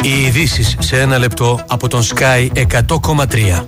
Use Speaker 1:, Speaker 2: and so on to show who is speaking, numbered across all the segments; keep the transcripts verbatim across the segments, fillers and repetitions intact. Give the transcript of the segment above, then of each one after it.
Speaker 1: Οι ειδήσεις σε ένα λεπτό από τον Sky εκατό κόμμα τρία.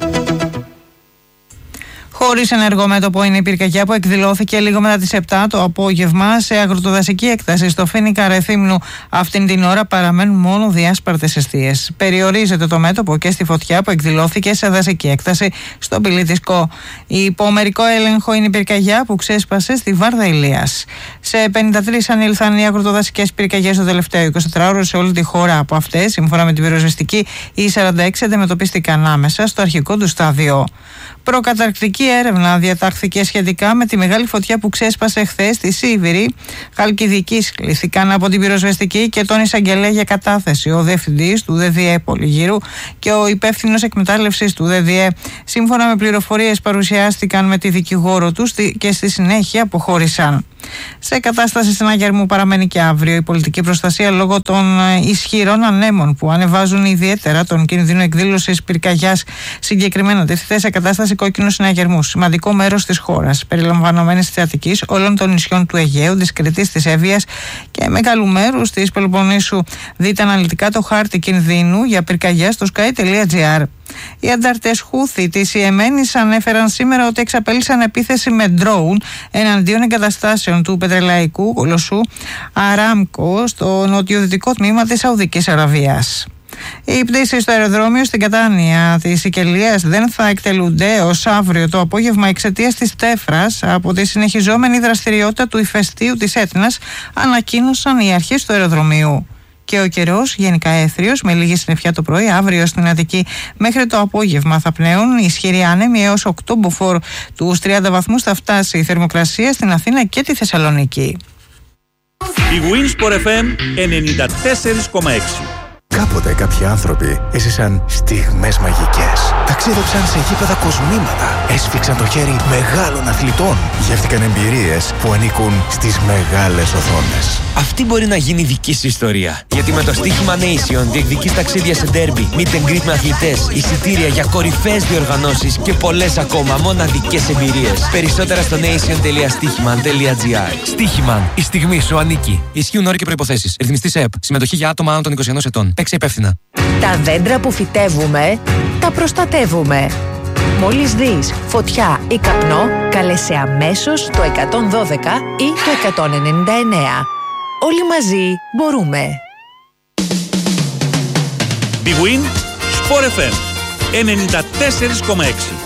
Speaker 2: Χωρίς ενεργό μέτωπο είναι η πυρκαγιά που εκδηλώθηκε λίγο μετά τις επτά το απόγευμα σε αγροτοδασική έκταση στο Φοίνικα Ρεθύμνου. Αυτήν την ώρα παραμένουν μόνο διάσπαρτες εστίες. Περιορίζεται το μέτωπο και στη φωτιά που εκδηλώθηκε σε δασική έκταση στο Πηλίτισκο. Υπό μερικό έλεγχο είναι η πυρκαγιά που ξέσπασε στη Βάρδα Ηλίας. Σε πενήντα τρεις ανήλθαν οι αγροτοδασικές πυρκαγιές το τελευταίο εικοσιτετράωρο σε όλη τη χώρα. Από αυτές, σύμφωνα με την πυροσβεστική, οι σαράντα έξι αντιμετωπίστηκαν άμεσα στο αρχικό του στάδιο. Προκαταρκτική έρευνα διατάχθηκε σχετικά με τη μεγάλη φωτιά που ξέσπασε χθες στη Σίβηρη Χαλκιδικής. Κληθήκαν από την πυροσβεστική και τον εισαγγελέα για κατάθεση ο διευθυντής του ΔΔΕ Πολυγύρου και ο υπεύθυνος εκμετάλλευσης του ΔΔΕ. Σύμφωνα με πληροφορίες, παρουσιάστηκαν με τη δικηγόρο τους και στη συνέχεια αποχώρησαν. Σε κατάσταση συναγερμού παραμένει και αύριο η πολιτική προστασία λόγω των ισχυρών ανέμων που ανεβάζουν ιδιαίτερα τον κίνδυνο εκδήλωσης πυρκαγιάς. Συγκεκριμένα τίθεται σε κατάσταση κόκκινου συναγερμού σημαντικό μέρος της χώρας, περιλαμβανομένης της Αττικής, όλων των νησιών του Αιγαίου, της Κρήτης, της Εύβοιας και μεγάλου μέρους της Πελοποννήσου. Δείτε αναλυτικά το χάρτη κινδύνου για πυρκαγιά στο sky τελεία gr. Οι ανταρτές Χούθη της Ιεμένης ανέφεραν σήμερα ότι εξαπέλυσαν επίθεση με ντρόουν εναντίον εγκαταστάσεων του πετρελαϊκού κολοσσού Αράμκο στο νοτιοδυτικό τμήμα της Σαουδικής Αραβίας. Οι πτήσεις στο αεροδρόμιο στην Κατάνια της Σικελίας δεν θα εκτελούνται ως αύριο το απόγευμα εξαιτίας της τέφρας από τη συνεχιζόμενη δραστηριότητα του ηφαιστείου της Έτνας, ανακοίνωσαν οι αρχές του αεροδρομίου. Και ο καιρός γενικά έθριος με λίγη συννεφιά το πρωί. Αύριο στην Αττική μέχρι το απόγευμα θα πνέουν ισχυροί άνεμοι έως οκτώ μποφόρ. Τους τριάντα βαθμούς θα φτάσει η θερμοκρασία στην Αθήνα και τη Θεσσαλονίκη.
Speaker 3: Η Winsport εφ εμ ενενήντα τέσσερα κόμμα έξι.
Speaker 4: Κάποτε κάποιοι άνθρωποι έζησαν στιγμές μαγικές. Ταξίδεψαν σε γήπεδα κοσμήματα. Έσφιξαν το χέρι μεγάλων αθλητών. Γεύτηκαν εμπειρίες που ανήκουν στις μεγάλες οθόνες.
Speaker 5: Αυτή μπορεί να γίνει δική σου ιστορία. Γιατί με το στοίχημα Nation διεκδικείς ταξίδια σε ντέρμπι, meet and greet με αθλητές, εισιτήρια για κορυφαίες διοργανώσεις και πολλές ακόμα μοναδικές εμπειρίες. Περισσότερα στο nation τελεία στοίχημαν τελεία gr.
Speaker 6: Στοίχημαν. Η στιγμή σου ανήκει. Ισχύουν όροι και προϋποθέσεις. Ρυθμιστής ΕΕΠ. Συμμετοχή για άτομα άνω των είκοσι ενός ετών. Παίξε υπεύθυνα.
Speaker 7: Τα δέντρα που φυτεύουμε, τα προστατεύουμε. Μόλις δεις φωτιά ή καπνό, κάλεσε αμέσως το εκατόν δώδεκα ή το εκατόν ενενήντα εννέα. Όλοι μαζί μπορούμε.
Speaker 3: Big Win, Sport εφ εμ ενενήντα τέσσερα κόμμα έξι.